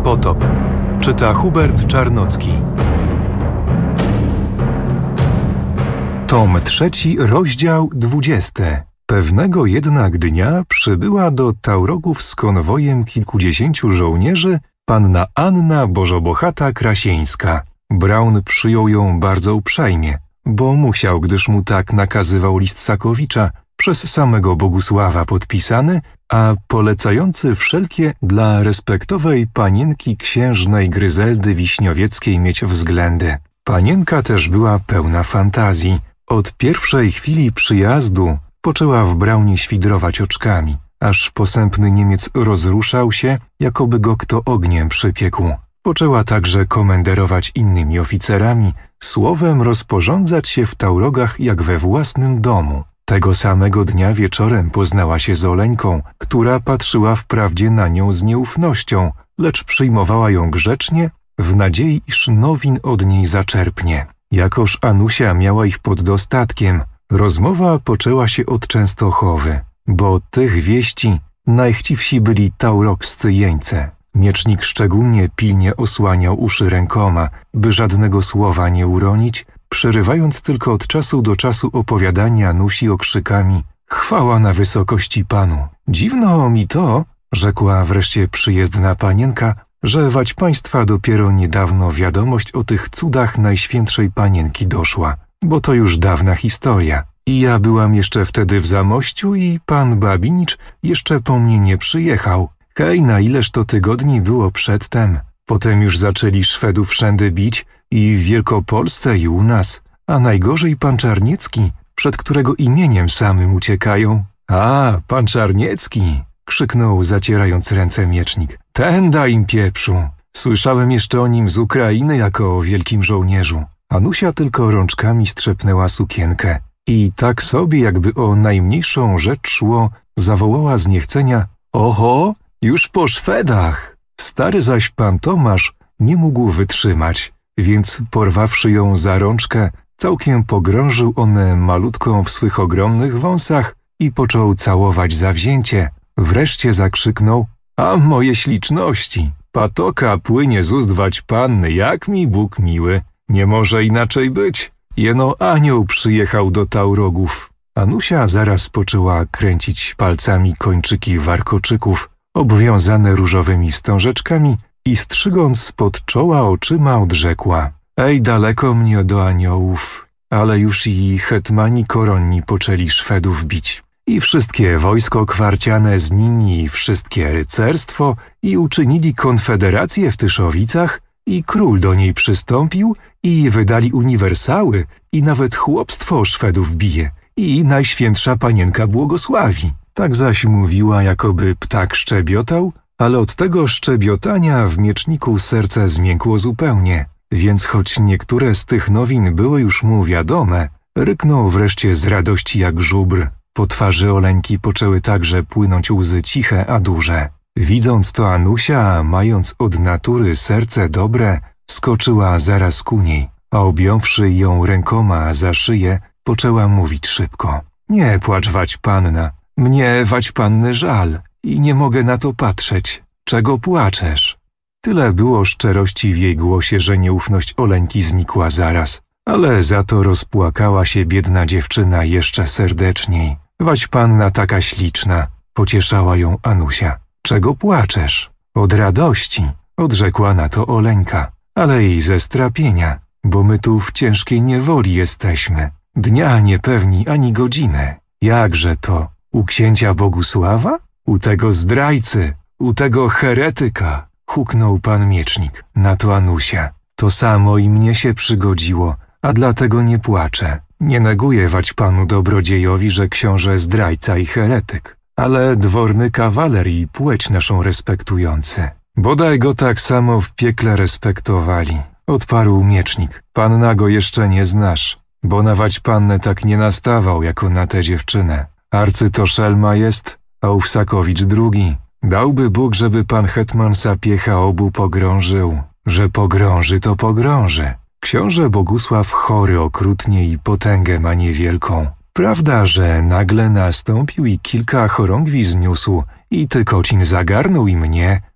Potop. Czyta Hubert Czarnocki. Tom 3, rozdział 20. Pewnego jednak dnia przybyła do Taurogów z konwojem kilkudziesięciu żołnierzy panna Anna Bożobochata Krasieńska. Braun przyjął ją bardzo uprzejmie, bo musiał, gdyż mu tak nakazywał list Sakowicza, przez samego Bogusława podpisany, a polecający wszelkie dla respektowej panienki księżnej Gryzeldy Wiśniowieckiej mieć względy. Panienka też była pełna fantazji. Od pierwszej chwili przyjazdu poczęła w Braunie świdrować oczkami, aż posępny Niemiec rozruszał się, jakoby go kto ogniem przypiekł. Poczęła także komenderować innymi oficerami, słowem rozporządzać się w Taurogach jak we własnym domu. Tego samego dnia wieczorem poznała się z Oleńką, która patrzyła wprawdzie na nią z nieufnością, lecz przyjmowała ją grzecznie, w nadziei, iż nowin od niej zaczerpnie. Jakoż Anusia miała ich pod dostatkiem, rozmowa poczęła się od Częstochowy, bo od tych wieści najchciwsi byli taurogscy jeńce. Miecznik szczególnie pilnie osłaniał uszy rękoma, by żadnego słowa nie uronić, przerywając tylko od czasu do czasu opowiadanie Anusi okrzykami: „Chwała na wysokości Panu! Dziwno mi to”, rzekła wreszcie przyjezdna panienka, „że wać państwa dopiero niedawno wiadomość o tych cudach Najświętszej Panienki doszła, bo to już dawna historia. I ja byłam jeszcze wtedy w Zamościu i pan Babinicz jeszcze po mnie nie przyjechał. Hej, na ileż to tygodni było przedtem. Potem już zaczęli Szwedów wszędy bić i w Wielkopolsce i u nas, a najgorzej pan Czarniecki, przed którego imieniem samym uciekają”. „A, pan Czarniecki”, krzyknął zacierając ręce miecznik. „Ten da im pieprzu. Słyszałem jeszcze o nim z Ukrainy jako o wielkim żołnierzu”. Anusia tylko rączkami strzepnęła sukienkę i tak sobie, jakby o najmniejszą rzecz szło, zawołała z niechcenia: „Oho, już po Szwedach”. Stary zaś pan Tomasz nie mógł wytrzymać, więc porwawszy ją za rączkę, całkiem pogrążył one malutką w swych ogromnych wąsach i począł całować zawzięcie. Wreszcie zakrzyknął: „A moje śliczności, patoka płynie z ust wać panny, jak mi Bóg miły. Nie może inaczej być. Jeno anioł przyjechał do Taurogów”. Anusia zaraz poczęła kręcić palcami kończyki warkoczyków, obwiązane różowymi wstążeczkami, i strzygąc spod czoła oczyma odrzekła: „Ej, daleko mnie do aniołów, ale już i hetmani koronni poczęli Szwedów bić. I wszystkie wojsko kwarciane z nimi, i wszystkie rycerstwo, i uczynili konfederację w Tyszowicach, i król do niej przystąpił, i wydali uniwersały, i nawet chłopstwo Szwedów bije, i Najświętsza Panienka błogosławi”. Tak zaś mówiła, jakoby ptak szczebiotał, ale od tego szczebiotania w mieczniku serce zmiękło zupełnie, więc choć niektóre z tych nowin były już mu wiadome, ryknął wreszcie z radości jak żubr. Po twarzy Oleńki poczęły także płynąć łzy ciche, a duże. Widząc to, Anusia, mając od natury serce dobre, skoczyła zaraz ku niej, a objąwszy ją rękoma za szyję, poczęła mówić szybko: „Nie płacz, wać panna, mnie wać panny żal i nie mogę na to patrzeć. Czego płaczesz?” Tyle było szczerości w jej głosie, że nieufność Oleńki znikła zaraz, ale za to rozpłakała się biedna dziewczyna jeszcze serdeczniej. „Wać panna taka śliczna”, pocieszała ją Anusia. „Czego płaczesz?” „Od radości”, odrzekła na to Oleńka, „ale i ze strapienia, bo my tu w ciężkiej niewoli jesteśmy. Dnia nie pewni ani godziny”. „Jakże to? U księcia Bogusława? U tego zdrajcy, u tego heretyka”, huknął pan miecznik. Na to Anusia: „To samo i mnie się przygodziło, a dlatego nie płaczę. Nie neguję wać panu dobrodziejowi, że książę zdrajca i heretyk, ale dworny kawaler i płeć naszą respektujący. Bodaj go tak samo w piekle respektowali”, odparł miecznik. „Panna go jeszcze nie znasz, bo na wać pannę tak nie nastawał jako na tę dziewczynę. Arcy to szelma jest, a ów Sakowicz drugi. Dałby Bóg, żeby pan hetman Sapiecha obu pogrążył. Że pogrąży, to pogrąży. Książę Bogusław chory okrutnie i potęgę ma niewielką. Prawda, że nagle nastąpił i kilka chorągwi zniósł, i Tykocin zagarnął i mnie,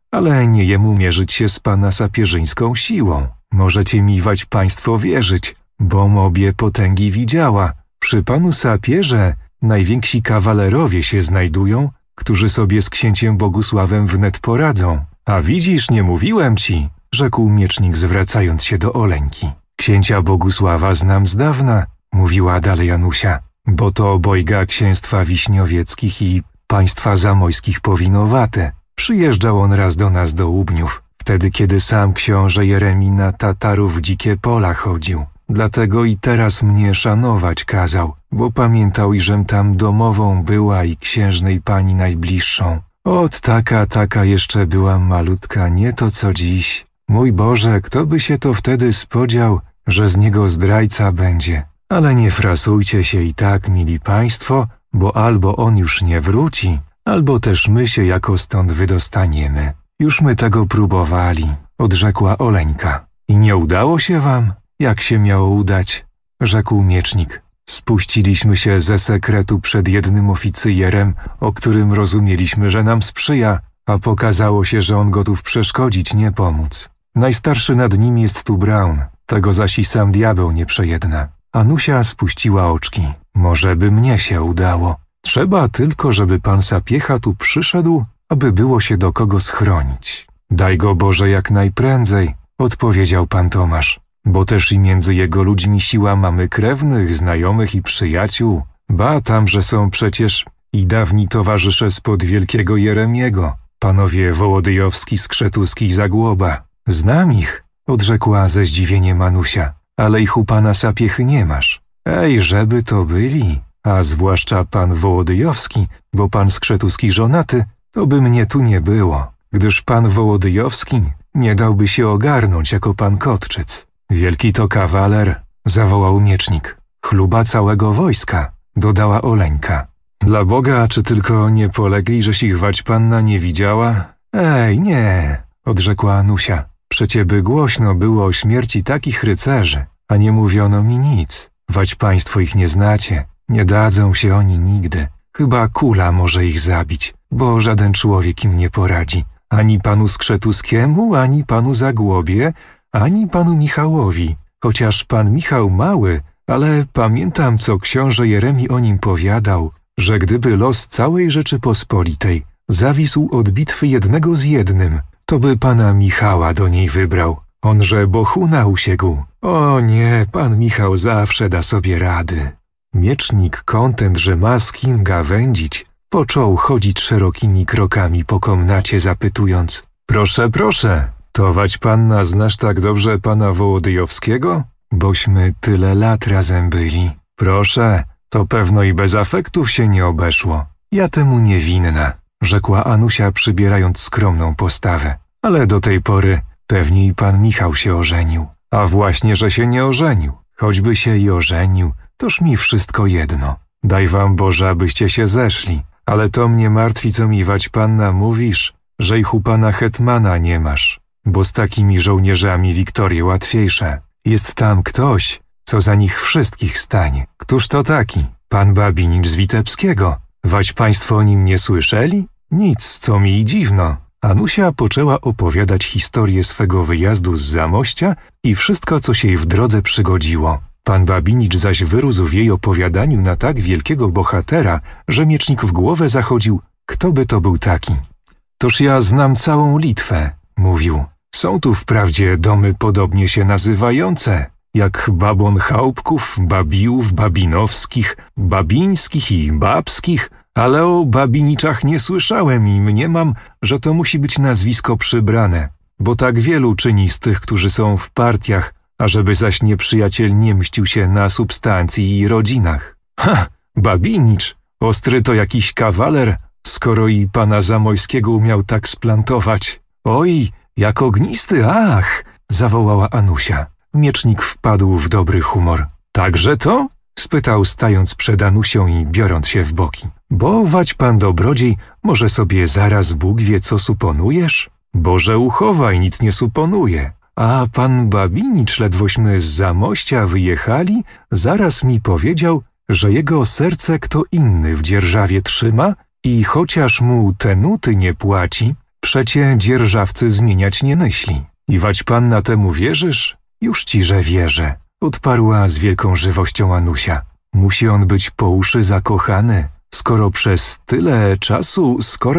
ale nie jemu mierzyć się z pana sapieżyńską siłą. Możecie mi wać państwo wierzyć, bom obie potęgi widziała. Przy panu sapierze najwięksi kawalerowie się znajdują, którzy sobie z księciem Bogusławem wnet poradzą. A widzisz, nie mówiłem ci, rzekł miecznik zwracając się do Oleńki. Księcia Bogusława znam z dawna, mówiła dalej Anusia, bo to obojga księstwa wiśniowieckich i państwa zamojskich powinowate. Przyjeżdżał on raz do nas do Łubniów, wtedy kiedy sam książę Jeremi na Tatarów w dzikie pola chodził. Dlatego i teraz mnie szanować kazał, bo pamiętał, iżem tam domową była i księżnej pani najbliższą. Ot taka jeszcze byłam malutka, nie to co dziś. Mój Boże, kto by się to wtedy spodziewał, że z niego zdrajca będzie. Ale nie frasujcie się i tak, mili państwo, bo albo on już nie wróci, albo też my się jako stąd wydostaniemy. Już my tego próbowali, odrzekła Oleńka. I nie udało się wam? Jak się miało udać? Rzekł miecznik. Spuściliśmy się ze sekretu przed jednym oficyjerem, o którym rozumieliśmy, że nam sprzyja, a pokazało się, że on gotów przeszkodzić, nie pomóc. Najstarszy nad nim jest tu Braun, tego zaś i sam diabeł nie przejedna. Anusia spuściła oczki. Może by mnie się udało. Trzeba tylko, żeby pan Sapiecha tu przyszedł, aby było się do kogo schronić. Daj go Boże jak najprędzej, odpowiedział pan Tomasz. Bo też i między jego ludźmi siła mamy krewnych, znajomych i przyjaciół. Ba, tamże są przecież i dawni towarzysze spod wielkiego Jeremiego, panowie Wołodyjowski, Skrzetuski i Zagłoba. Znam ich, odrzekła ze zdziwieniem Anusia, ale ich u pana Sapiechy nie masz. Ej, żeby to byli, a zwłaszcza pan Wołodyjowski, bo pan Skrzetuski żonaty, to by mnie tu nie było, gdyż pan Wołodyjowski nie dałby się ogarnąć jako pan Kotczyc. Wielki to kawaler, zawołał miecznik. Chluba całego wojska, dodała Oleńka. Dla Boga, czy tylko nie polegli, żeś ich wać panna nie widziała? Ej, nie, odrzekła Anusia. Przecie by głośno było o śmierci takich rycerzy, a nie mówiono mi nic. Wać państwo ich nie znacie, nie dadzą się oni nigdy. Chyba kula może ich zabić, bo żaden człowiek im nie poradzi. Ani panu Skrzetuskiemu, ani panu Zagłobie, ani panu Michałowi, chociaż pan Michał mały, ale pamiętam, co książę Jeremi o nim powiadał, że gdyby los całej Rzeczypospolitej zawisł od bitwy jednego z jednym, to by pana Michała do niej wybrał. Onże Bohuna usiekł. O nie, pan Michał zawsze da sobie rady. Miecznik, kontent, że ma z kim gawędzić, począł chodzić szerokimi krokami po komnacie, zapytując: Proszę, proszę, to wać panna znasz tak dobrze pana Wołodyjowskiego? Bośmy tyle lat razem byli. Proszę, to pewno i bez afektów się nie obeszło. Ja temu nie winna, rzekła Anusia, przybierając skromną postawę. Ale do tej pory pewnie i pan Michał się ożenił. A właśnie, że się nie ożenił. Choćby się i ożenił, toż mi wszystko jedno. Daj wam Boże, abyście się zeszli. Ale to mnie martwi, co mi wać panna mówisz, że ich u pana hetmana nie masz. Bo z takimi żołnierzami wiktorie łatwiejsze. Jest tam ktoś, co za nich wszystkich stanie. Któż to taki? Pan Babinicz z Witebskiego. Wać państwo o nim nie słyszeli? Nic, co mi i dziwno. Anusia poczęła opowiadać historię swego wyjazdu z Zamościa i wszystko, co się jej w drodze przygodziło. Pan Babinicz zaś wyrósł w jej opowiadaniu na tak wielkiego bohatera, że miecznik w głowę zachodził, kto by to był taki. Toż ja znam całą Litwę, mówił. Są tu wprawdzie domy podobnie się nazywające, jak Babonchaupków, Babiłów, Babinowskich, Babińskich i Babskich, ale o Babiniczach nie słyszałem i mniemam, że to musi być nazwisko przybrane, bo tak wielu czyni z tych, którzy są w partiach, ażeby zaś nieprzyjaciel nie mścił się na substancji i rodzinach. Ha! Babinicz! Ostry to jakiś kawaler, skoro i pana Zamojskiego umiał tak splantować. Oj, jak ognisty, ach! Zawołała Anusia. Miecznik wpadł w dobry humor. Także to? Spytał, stając przed Anusią i biorąc się w boki. Bo wać pan dobrodziej, może sobie zaraz Bóg wie, co suponujesz? Boże uchowaj, nic nie suponuję. A pan Babinicz, ledwośmy z Zamościa wyjechali, zaraz mi powiedział, że jego serce kto inny w dzierżawie trzyma i chociaż mu te nuty nie płaci, Przecie dzierżawcy zmieniać nie myśli. I wać panna temu wierzysz? Już ci, że wierzę, odparła z wielką żywością Anusia. Musi on być po uszy zakochany, skoro przez tyle czasu,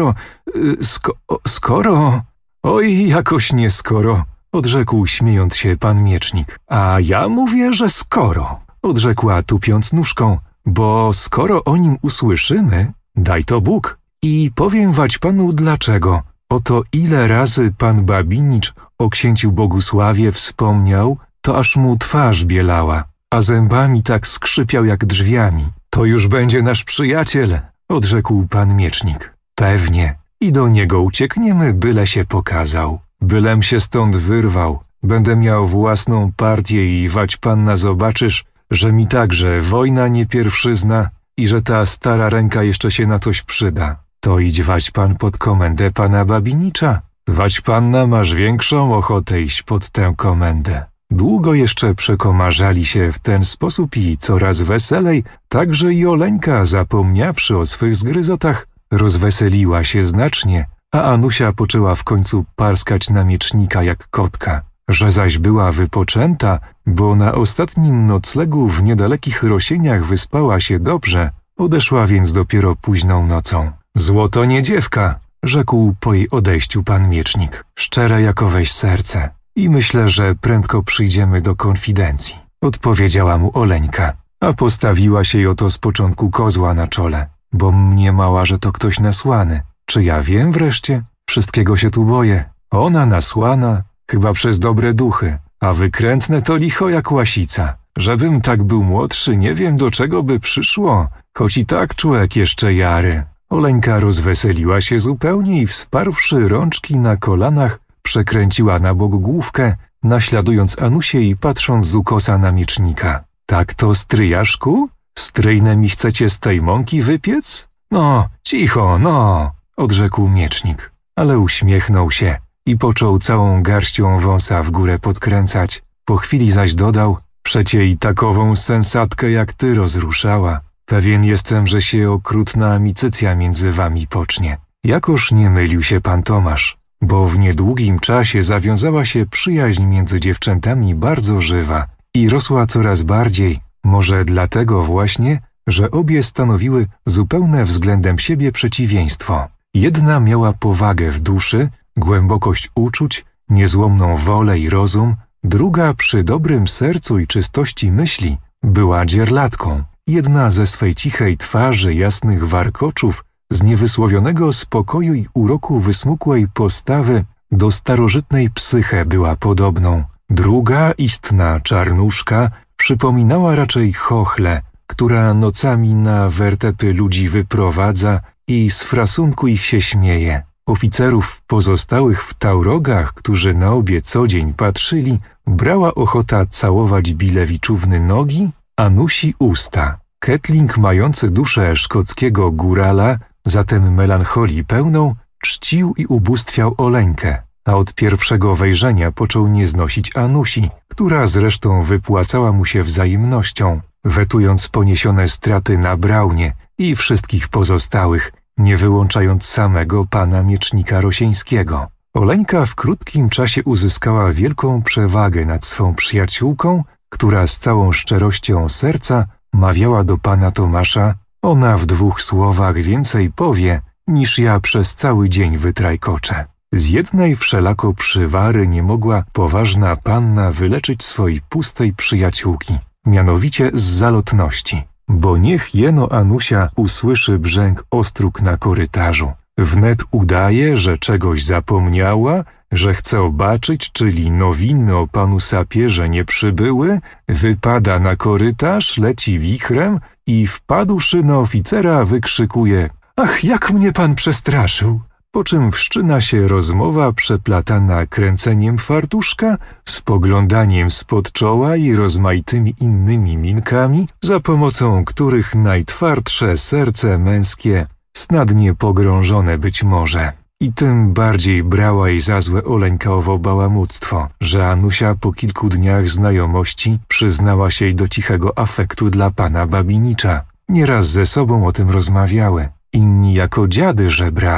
skoro... Oj, jakoś nie skoro, odrzekł śmiejąc się pan miecznik. A ja mówię, że skoro, odrzekła tupiąc nóżką, bo skoro o nim usłyszymy, daj to Bóg. I powiem wać panu dlaczego. Oto ile razy pan Babinicz o księciu Bogusławie wspomniał, to aż mu twarz bielała, a zębami tak skrzypiał jak drzwiami. To już będzie nasz przyjaciel, odrzekł pan miecznik. Pewnie. I do niego uciekniemy, byle się pokazał. Bylem się stąd wyrwał. Będę miał własną partię i wać panna zobaczysz, że mi także wojna nie pierwszyzna i że ta stara ręka jeszcze się na coś przyda. To idź wać pan pod komendę pana Babinicza. Wać panna masz większą ochotę iść pod tę komendę. Długo jeszcze przekomarzali się w ten sposób i coraz weselej, także i Oleńka, zapomniawszy o swych zgryzotach, rozweseliła się znacznie, a Anusia poczęła w końcu parskać na miecznika jak kotka. Że zaś była wypoczęta, bo na ostatnim noclegu w niedalekich Rosieniach wyspała się dobrze, odeszła więc dopiero późną nocą. Złoto nie dziewka, rzekł po jej odejściu pan miecznik, szczere jakoweś serce. I myślę, że prędko przyjdziemy do konfidencji, odpowiedziała mu Oleńka, a postawiła się jej oto z początku kozła na czole, bo mniemała, że to ktoś nasłany. Czy ja wiem wreszcie? Wszystkiego się tu boję. Ona nasłana, chyba przez dobre duchy, a wykrętne to licho jak łasica. Żebym tak był młodszy, nie wiem do czego by przyszło, choć i tak człowiek jeszcze jary. Oleńka rozweseliła się zupełnie i wsparłszy rączki na kolanach, przekręciła na bok główkę, naśladując Anusię i patrząc z ukosa na miecznika. Tak to, stryjaszku? Stryjne mi chcecie z tej mąki wypiec? No, cicho, no, odrzekł miecznik, ale uśmiechnął się i począł całą garścią wąsa w górę podkręcać. Po chwili zaś dodał, przecie i takową sensatkę jak ty rozruszała. Pewien jestem, że się okrutna amicycja między wami pocznie. Jakoż nie mylił się pan Tomasz, bo w niedługim czasie zawiązała się przyjaźń między dziewczętami bardzo żywa i rosła coraz bardziej, może dlatego właśnie, że obie stanowiły zupełne względem siebie przeciwieństwo. Jedna miała powagę w duszy, głębokość uczuć, niezłomną wolę i rozum, druga przy dobrym sercu i czystości myśli była dzierlatką. Jedna ze swej cichej twarzy, jasnych warkoczów, z niewysłowionego spokoju i uroku wysmukłej postawy do starożytnej psyche była podobną. Druga, istna czarnuszka, przypominała raczej chochlę, która nocami na wertepy ludzi wyprowadza i z frasunku ich się śmieje. Oficerów pozostałych w taurogach, którzy na obie co dzień patrzyli, brała ochota całować Bilewiczówny nogi, Anusi usta. Ketling, mający duszę szkockiego górala, zatem melancholii pełną, czcił i ubóstwiał Oleńkę, a od pierwszego wejrzenia począł nie znosić Anusi, która zresztą wypłacała mu się wzajemnością, wetując poniesione straty na Braunie i wszystkich pozostałych, nie wyłączając samego pana miecznika Rosieńskiego. Oleńka w krótkim czasie uzyskała wielką przewagę nad swą przyjaciółką, która z całą szczerością serca mawiała do pana Tomasza, ona w 2 słowach więcej powie, niż ja przez cały dzień wytrajkoczę. Z jednej wszelako przywary nie mogła poważna panna wyleczyć swojej pustej przyjaciółki, mianowicie z zalotności, bo niech jeno Anusia usłyszy brzęk ostróg na korytarzu. Wnet udaje, że czegoś zapomniała, że chce obaczyć, czyli nowiny o panu Sapierze nie przybyły, wypada na korytarz, leci wichrem i wpadłszy na oficera wykrzykuje: „Ach, jak mnie pan przestraszył!” Po czym wszczyna się rozmowa przeplatana kręceniem fartuszka, spoglądaniem spod czoła i rozmaitymi innymi minkami, za pomocą których najtwardsze serce męskie snadnie pogrążone być może. I tym bardziej brała jej za złe Oleńka owo bałamuctwo, że Anusia po kilku dniach znajomości przyznała się jej do cichego afektu dla pana Babinicza. Nieraz ze sobą o tym rozmawiały. Inni jako dziady żebrali.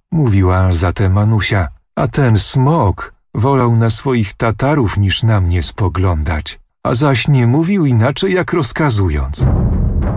mówiła zatem Anusia, a ten smok wolał na swoich Tatarów niż na mnie spoglądać, a zaś nie mówił inaczej jak rozkazując.